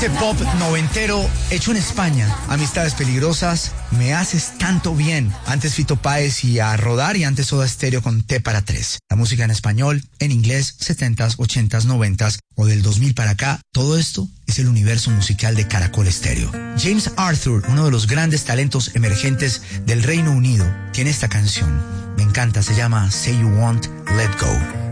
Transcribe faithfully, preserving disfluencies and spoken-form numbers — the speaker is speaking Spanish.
Este pop noventero hecho en España. Amistades peligrosas, me haces tanto bien. Antes Fito Páez y A Rodar, y antes Soda Stereo con T para tres. La música en español, en inglés, setentas, ochentas, noventas o del dos mil para acá. Todo esto es el universo musical de Caracol Stereo. James Arthur, uno de los grandes talentos emergentes del Reino Unido, tiene esta canción. Me encanta, se llama Say You Won't Let Go.